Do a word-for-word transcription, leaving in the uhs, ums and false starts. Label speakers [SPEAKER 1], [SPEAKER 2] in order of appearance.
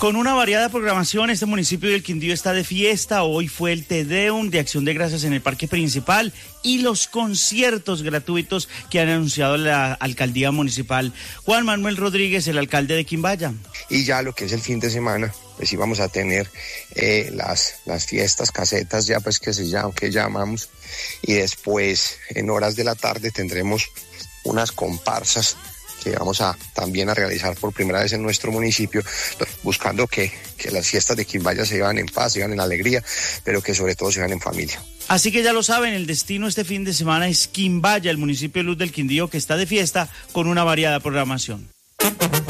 [SPEAKER 1] Con una variada programación, este municipio del Quindío está de fiesta. Hoy fue el Te Deum de Acción de Gracias en el Parque Principal y los conciertos gratuitos que han anunciado la Alcaldía Municipal. Juan Manuel Rodríguez, el alcalde de Quimbaya.
[SPEAKER 2] Y ya lo que es el fin de semana, pues íbamos a tener eh, las, las fiestas casetas ya pues que se llaman, que llamamos, y después en horas de la tarde tendremos unas comparsas que vamos a también a realizar por primera vez en nuestro municipio, buscando que, que las fiestas de Quimbaya se llevan en paz, se llevan en alegría, pero que sobre todo se llevan en familia.
[SPEAKER 1] Así que ya lo saben, el destino este fin de semana es Quimbaya, el municipio de Luz del Quindío, que está de fiesta con una variada programación.